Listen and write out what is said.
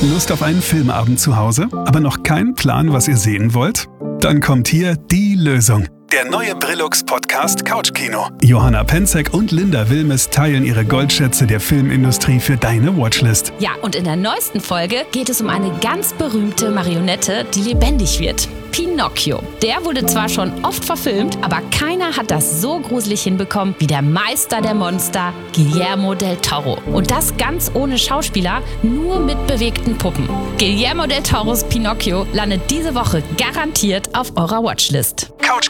Lust auf einen Filmabend zu Hause, aber noch keinen Plan, was ihr sehen wollt? Dann kommt hier die Lösung. Der neue Brillux-Podcast Couchkino. Johanna Penzek und Linda Wilmes teilen ihre Goldschätze der Filmindustrie für deine Watchlist. Ja, und in der neuesten Folge geht es um eine ganz berühmte Marionette, die lebendig wird. Pinocchio. Der wurde zwar schon oft verfilmt, aber keiner hat das so gruselig hinbekommen wie der Meister der Monster, Guillermo del Toro. Und das ganz ohne Schauspieler, nur mit bewegten Puppen. Guillermo del Toros Pinocchio landet diese Woche garantiert auf eurer Watchlist.